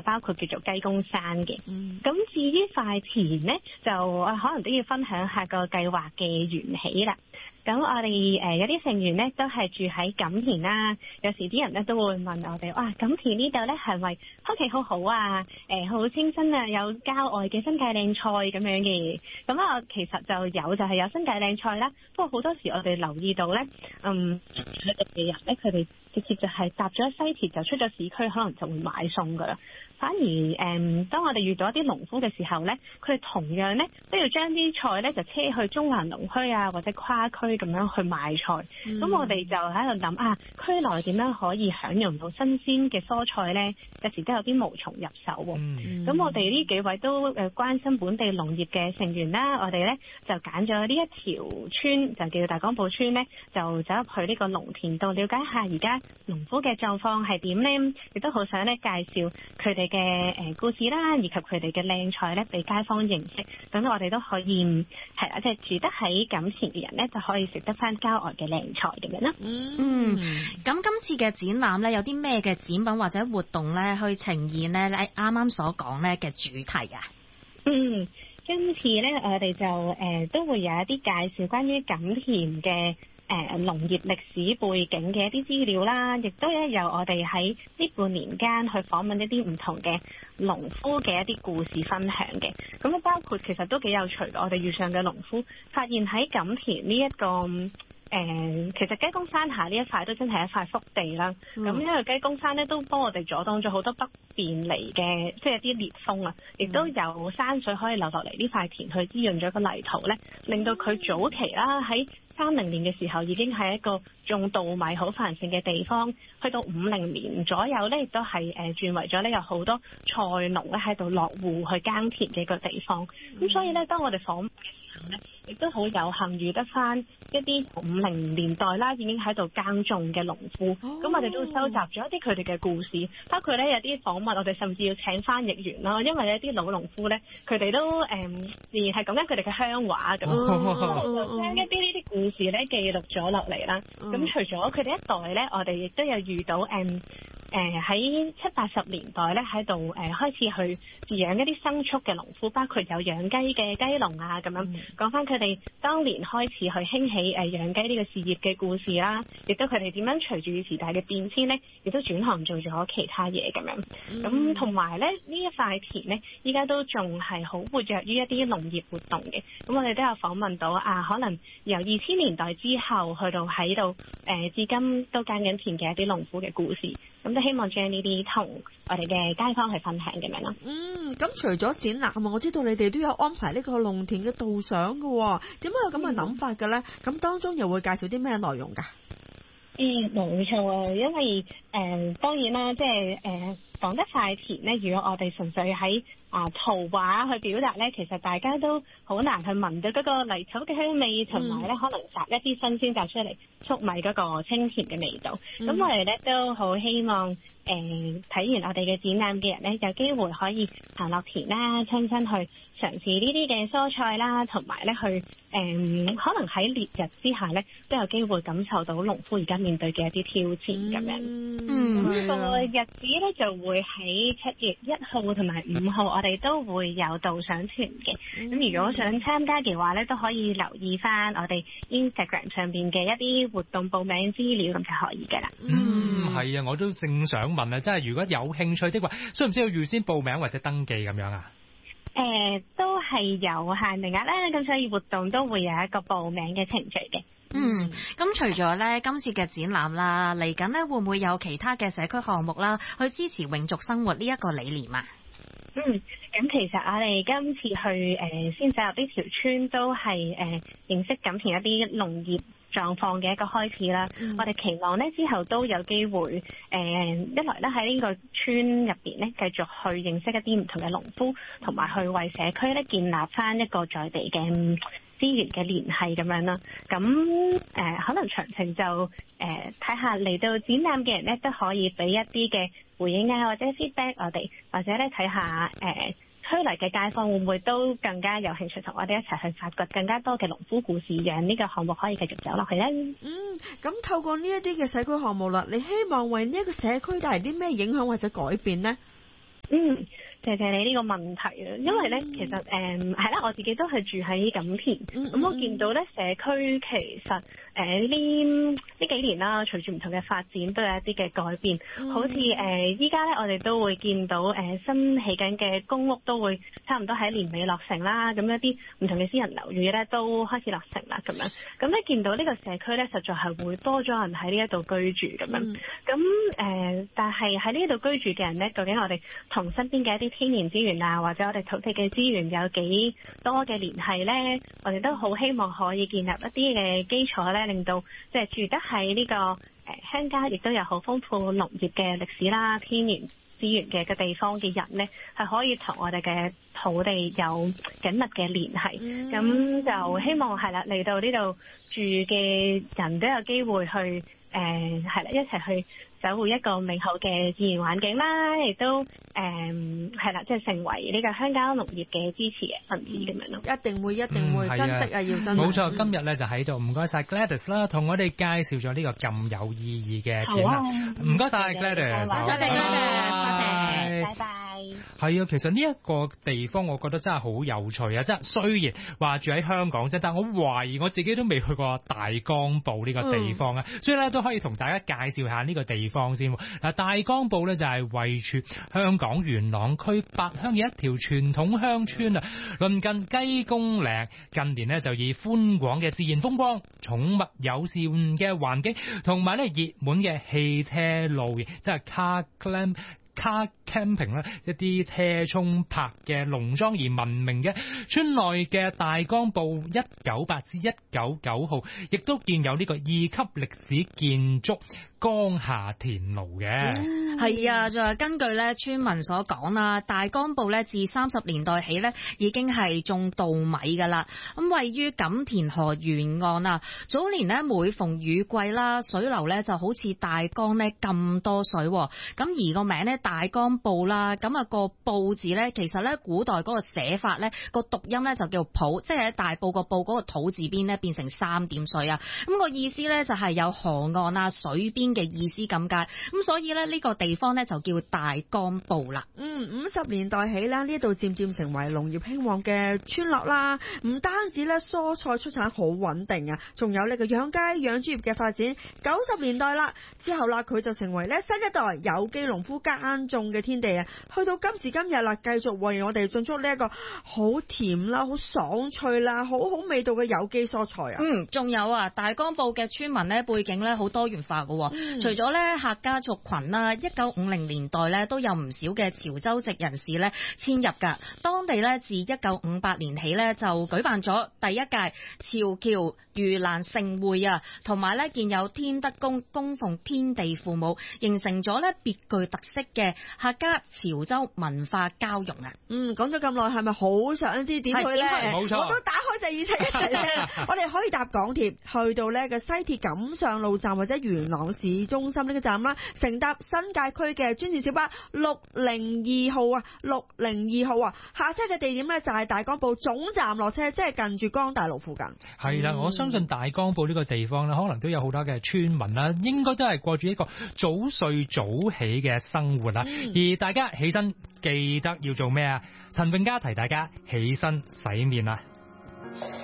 包括叫做雞公山嘅。咁至於塊田呢，就可能都要分享下個計劃嘅緣起啦。咁我哋有啲成員咧都係住喺錦田啦，有時啲人咧都會問我哋，哇，錦田呢度咧係咪空氣好好啊？好清新啊，有郊外嘅新界靚菜咁樣嘅。咁啊，其實就係有新界靚菜啦。不過好多時我哋留意到咧，佢哋嘅人咧，佢哋直接就係搭咗西鐵就出咗市區，可能就會買餸噶啦。反而當我哋遇到一啲農夫嘅時候咧，佢哋同樣咧都要將啲菜咧就車去中環農墟啊，或者跨區咁樣去賣菜。咁我哋就喺度諗啊，區內點樣可以享用到新鮮嘅蔬菜咧？有時都有啲無從入手喎。咁我哋呢幾位都關心本地農業嘅成員啦，我哋咧就揀咗呢一條村，就叫大江埔村咧，就走入去呢個農田度了解下而家農夫嘅狀況係點咧，亦都好想咧介紹佢哋嘅故事啦，以及佢哋嘅靚菜咧，俾街坊認識。咁我哋都可以係啦，即係住得喺錦田嘅人咧，就可以食得翻郊外嘅靚菜咁樣啦。 咁今次嘅展覽咧，有啲咩嘅展品或者活動咧，去呈現咧你啱啱所講咧嘅主題啊？ 今次咧我哋就都會有一啲介紹關於錦田嘅農業歷史背景嘅一啲資料啦，亦都有我哋喺呢半年間去訪問一啲唔同嘅農夫嘅一啲故事分享嘅。咁包括其實都幾有趣，我哋遇上嘅農夫發現喺錦田呢一個其實雞公山下呢一塊都真係一塊福地啦。咁因為雞公山咧都幫我哋阻擋咗好多不便嚟嘅，即係一啲烈風啊，亦都有山水可以流落嚟呢塊田去滋潤咗個泥土咧，令到佢早期啦喺30年嘅時候已經係一個種稻米好繁盛嘅地方，去到50年左右咧，亦都係轉為咗咧有好多菜農咧喺度落戶去耕田嘅一個地方。咁所以咧，當我哋訪問嘅時候咧，亦都好有幸遇得翻一啲50年代啦已經喺度耕種嘅農夫。咁我哋都收集咗一啲佢哋嘅故事，包括咧有啲訪問，我哋甚至要請翻譯員啦，因為一啲老農夫咧，佢哋都仍然係講緊佢哋嘅鄉話咁，就將一啲呢啲故事咧記錄咗落嚟啦。咁除咗佢哋一代咧，我哋亦都有遇到喺70-80年代咧喺度開始去飼養一啲牲畜嘅農夫，包括有養雞嘅雞農啊咁樣，講翻佢哋當年開始去興起養雞呢個事業嘅故事啦，亦都佢哋點樣隨住時代嘅變遷咧，亦都轉行做咗其他嘢咁樣。咁同埋咧呢一塊田咧，依家都仲係好活躍於一啲農業活動嘅。咁我哋都有訪問到可能由2000年代之後去到喺度至今都耕緊田嘅一啲農夫嘅故事。咁都希望將呢啲同我哋嘅街坊去分享咁樣咯。 咁除咗展覽，我知道你哋都有安排呢個農田嘅導賞嘅，點解有咁嘅諗法嘅咧？咁當中又會介紹啲咩內容噶？ 冇錯啊，因為當然啦，即係講得塊田咧，如果我哋純粹喺圖畫去表達咧，其實大家都好難去聞到嗰個泥土嘅香味，同埋咧可能摘一啲新鮮摘出嚟粟米嗰個清甜嘅味道。咁我哋咧都好希望睇完我哋嘅展覽嘅人咧，有機會可以行落田啦，親身去嘗試呢啲嘅蔬菜啦，同埋咧去可能喺烈日之下咧，都有機會感受到農夫而家面對嘅一啲挑戰咁樣。咁個日子咧就會喺7月1號同埋5號，我哋都會有導賞團嘅。咁如果想參加嘅話咧，都可以留意翻我哋 Instagram 上邊嘅一啲活動報名資料，咁就可以㗎啦。 係啊，我都正想問啊，即係如果有興趣的話，需唔需要預先報名或者登記咁樣啊？ 都係有限名額啦，咁所以活動都會有一個報名嘅程序嘅。 咁除咗咧今次嘅展覽啦，嚟緊咧會唔會有其他嘅社區項目啦，去支持永續生活呢一個理念啊？ 咁其實我哋今次去先走入呢條村，都係認識錦田一啲農業狀況嘅一個開始啦。我哋期望咧之後都有機會一來咧喺呢個村入邊咧繼續去認識一啲唔同嘅農夫，同埋去為社區咧建立翻一個在地嘅資源嘅聯繫咁樣啦。咁可能詳情就睇下嚟到展覽嘅人咧都可以俾一啲嘅回應啊，或者 feedback 我哋，或者咧睇下區內嘅街坊會唔會都更加有興趣同我哋一齊去發掘更加多嘅農夫故事，讓呢個項目可以繼續走落去咧。 咁透過呢一啲嘅社區項目啦，你希望為呢一個社區帶嚟啲咩影響或者改變呢？ 謝謝你呢個問題啊，因為咧其實係啦，我自己都係住喺錦田，咁我見到咧社區其實呢幾年啦，隨住唔同嘅發展都有一啲嘅改變，好似依家咧我哋都會見到新起緊嘅公屋都會差唔多喺年尾落成啦，咁一啲唔同嘅私人樓宇咧都開始落成啦咁樣，咁咧見到呢個社區咧實在係會多咗人喺呢一度居住咁樣，咁但係喺呢一度居住嘅人咧，究竟我哋同身邊嘅一啲天然資源啊，或者我哋土地嘅資源有幾多嘅聯繫咧？我哋都好希望可以建立一啲嘅基礎咧，令到即係住得喺呢個鄉郊，亦都有好豐富農業嘅歷史啦、天然資源嘅地方嘅人咧，係可以同我哋嘅土地有緊密嘅聯繫。咁就希望係啦，嚟到呢度住嘅人都有機會去係啦，一齊去守護一個美好嘅自然環境啦，亦都係啦，即係成為呢個鄉郊農業嘅支持嘅分子咁樣咯。 一定會珍惜啊，要珍惜。 冇錯，今日咧就喺度，唔該晒 Gladys 啦，同我哋介紹咗呢個咁有意義嘅展覽。唔該晒 Gladys， 多謝 Gladys， 拜拜。 係啊，其實呢一個地方我覺得真係好有趣啊！即係雖然話住喺香港啫，但我懷疑我自己都未去過大江埔呢個地方啊，所以咧都可以同大家介紹下呢個地方先。嗱，大江埔咧就係位處香港元朗區八鄉嘅一條傳統鄉村啊，鄰近雞公嶺。近年咧就以寬廣嘅自然風光、寵物友善嘅環境，同埋咧熱門嘅汽車路，即係car camping 啦，一啲車充泊嘅農莊而聞名嘅村內嘅大江埔198至199號，亦都建有呢個2級歷史建築江夏田路嘅。 係啊，仲係根據咧村民所講啦，大江埔咧自30年代起咧已經係種稻米噶啦。咁位於錦田河沿岸啊，早年咧每逢雨季啦，水流咧就好似大江咧咁多水。咁而個名咧大江埔啦，咁啊個埔字咧，其實咧古代嗰個寫法咧個讀音咧就叫埔，即係喺大埔個埔嗰個土字邊咧變成3點水啊。咁個意思咧就係有河岸啊、水邊嘅意思咁解。咁所以咧呢個地方咧就叫大江埔啦。 50年代起啦，呢度漸漸成為農業興旺嘅村落啦。唔單止咧蔬菜出產好穩定啊，仲有呢個養雞養豬業嘅發展。90年代啦之後啦，佢就成為咧新一代有機農夫耕種嘅天地啊。去到今時今日啦，繼續為我哋種出呢一個好甜啦、好爽脆啦、好好味道嘅有機蔬菜啊。 仲有啊，大江埔嘅村民咧背景咧好多元化㗎。除咗咧客家族群啦，1950年代咧都有唔少嘅潮州籍人士咧遷入㗎。當地咧自1958年起咧就舉辦咗第一屆潮僑盂蘭盛會啊，同埋咧建有天德宮供奉天地父母，形成咗咧別具特色嘅客家潮州文化交融啊。 講咗咁耐，係咪好想知點去咧？ 冇錯， 我都打開隻耳仔一齊咧。我哋可以搭港鐵去到呢個西鐵錦上路站或者元朗市中心呢個站啦，乘搭新界區嘅專線小巴602號啊，602號啊，下車嘅地點咧就係大江埔總站落車，即係近住江大路附近。 係啦，我相信大江埔呢個地方咧，可能都有好多嘅村民啦，應該都係過住一個早睡早起嘅生活啦。而大家起身記得要做咩啊？陳永嘉提大家起身洗面啊！